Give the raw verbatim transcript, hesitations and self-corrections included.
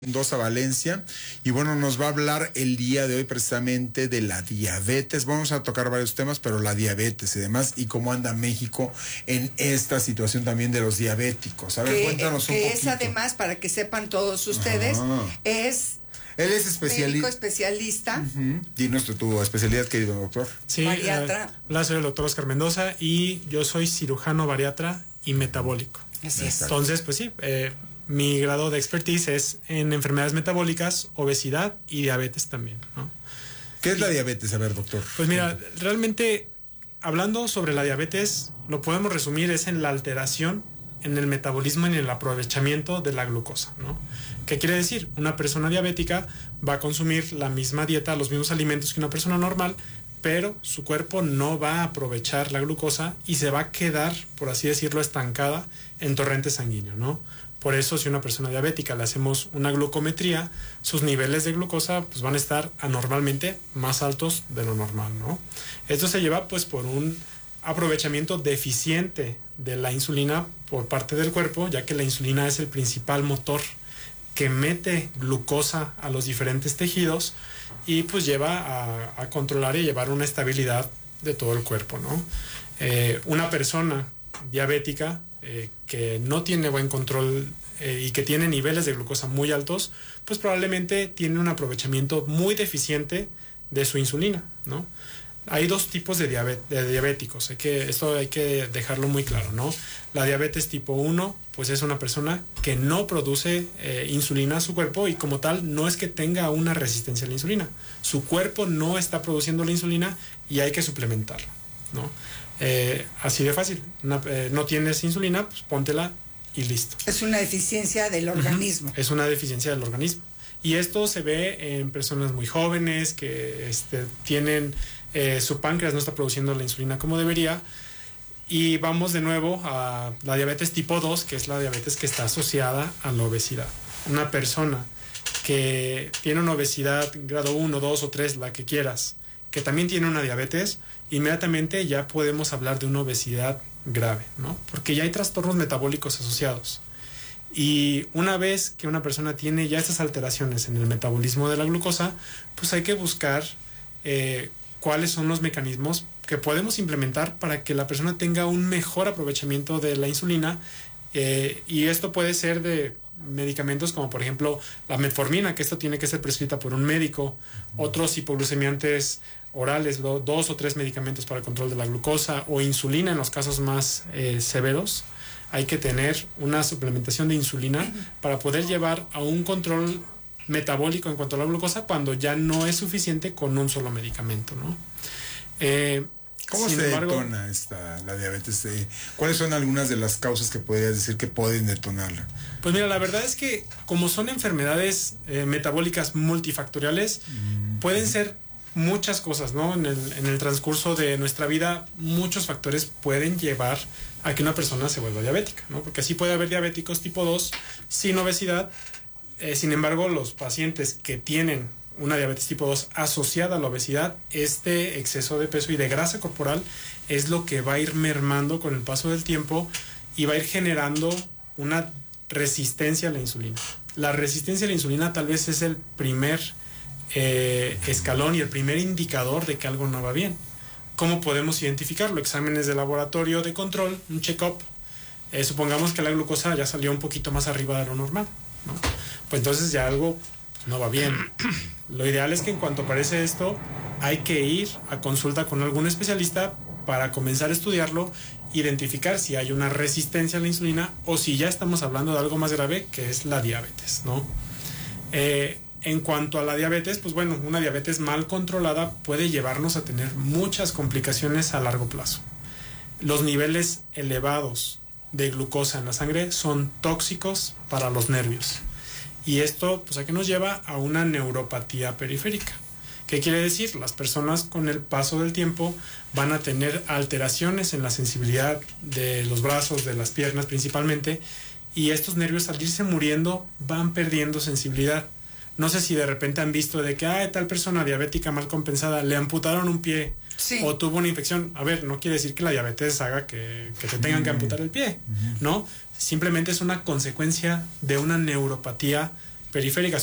Mendoza, Valencia, y bueno, nos va a hablar el día de hoy precisamente de la diabetes. Vamos a tocar varios temas, pero la diabetes y demás, y cómo anda México en esta situación también de los diabéticos. A ver, que, cuéntanos que un es poquito. además, para que sepan todos ustedes, Ajá. es Él es especialista. médico especialista. Uh-huh. Dinos tu, tu especialidad, querido doctor. Sí, bariatra. Eh, hola, soy el doctor Oscar Mendoza y yo soy cirujano bariatra y metabólico. Así es. Entonces, pues sí, eh, mi grado de expertise es en enfermedades metabólicas, obesidad y diabetes también, ¿no? ¿Qué es la diabetes? A ver, doctor. Pues mira, realmente hablando sobre la diabetes, lo podemos resumir es en la alteración en el metabolismo y en el aprovechamiento de la glucosa, ¿no? ¿Qué quiere decir? Una persona diabética va a consumir la misma dieta, los mismos alimentos que una persona normal, pero su cuerpo no va a aprovechar la glucosa y se va a quedar, por así decirlo, estancada en torrente sanguíneo, ¿no? Por eso, si a una persona diabética le hacemos una glucometría, sus niveles de glucosa pues, van a estar anormalmente más altos de lo normal, ¿no? Esto se lleva pues por un aprovechamiento deficiente de la insulina por parte del cuerpo, ya que la insulina es el principal motor que mete glucosa a los diferentes tejidos y pues lleva a, a controlar y llevar una estabilidad de todo el cuerpo, ¿no? Eh, una persona diabética eh, que no tiene buen control eh, y que tiene niveles de glucosa muy altos, pues probablemente tiene un aprovechamiento muy deficiente de su insulina, ¿no? Hay dos tipos de, diabet de diabéticos, hay que, esto hay que dejarlo muy claro, ¿no? La diabetes tipo uno, pues es una persona que no produce eh, insulina a su cuerpo y como tal no es que tenga una resistencia a la insulina. Su cuerpo no está produciendo la insulina y hay que suplementarla, ¿no? Eh, así de fácil, una, eh, no tienes insulina, pues póntela y listo. Es una deficiencia del organismo. Es una deficiencia del organismo. Y esto se ve en personas muy jóvenes que este, tienen... Eh, su páncreas no está produciendo la insulina como debería y vamos de nuevo a la diabetes tipo dos, que es la diabetes que está asociada a la obesidad. Una persona que tiene una obesidad grado uno, dos o tres, la que quieras, que también tiene una diabetes, inmediatamente ya podemos hablar de una obesidad grave, ¿no? Porque ya hay trastornos metabólicos asociados. Y una vez que una persona tiene ya estas alteraciones en el metabolismo de la glucosa, pues hay que buscar eh, cuáles son los mecanismos que podemos implementar para que la persona tenga un mejor aprovechamiento de la insulina, eh, y esto puede ser de medicamentos como por ejemplo la metformina, que esto tiene que ser prescrita por un médico, otros hipoglucemiantes orales, lo, dos o tres medicamentos para el control de la glucosa, o insulina en los casos más eh, severos. Hay que tener una suplementación de insulina para poder llevar a un control metabólico en cuanto a la glucosa cuando ya no es suficiente con un solo medicamento, ¿no? Eh, ¿Cómo se embargo, detona esta, la diabetes? Eh, ¿Cuáles son algunas de las causas que podrías decir que pueden detonarla? Pues mira, la verdad es que como son enfermedades eh, metabólicas multifactoriales, mm, pueden ser muchas cosas, ¿no? En el, en el transcurso de nuestra vida, muchos factores pueden llevar a que una persona se vuelva diabética, ¿no? Porque así puede haber diabéticos tipo dos sin obesidad. Eh, sin embargo, los pacientes que tienen una diabetes tipo dos asociada a la obesidad, este exceso de peso y de grasa corporal es lo que va a ir mermando con el paso del tiempo y va a ir generando una resistencia a la insulina. La resistencia a la insulina tal vez es el primer eh, escalón y el primer indicador de que algo no va bien. ¿Cómo podemos identificarlo? Exámenes de laboratorio de control, un check-up. Eh, supongamos que la glucosa ya salió un poquito más arriba de lo normal, ¿no? Pues entonces ya algo no va bien. Lo ideal es que en cuanto aparece esto, hay que ir a consulta con algún especialista para comenzar a estudiarlo, identificar si hay una resistencia a la insulina o si ya estamos hablando de algo más grave, que es la diabetes, ¿no? Eh, en cuanto a la diabetes, pues bueno, una diabetes mal controlada puede llevarnos a tener muchas complicaciones a largo plazo. Los niveles elevados de glucosa en la sangre son tóxicos para los nervios. Y esto, pues, ¿a qué nos lleva? A una neuropatía periférica. ¿Qué quiere decir? Las personas con el paso del tiempo van a tener alteraciones en la sensibilidad de los brazos, de las piernas principalmente, y estos nervios al irse muriendo van perdiendo sensibilidad. No sé si de repente han visto de que, ah, tal persona diabética mal compensada, le amputaron un pie, sí, o tuvo una infección. A ver, no quiere decir que la diabetes haga que, que te tengan que amputar el pie, ¿no? Simplemente es una consecuencia de una neuropatía periféricas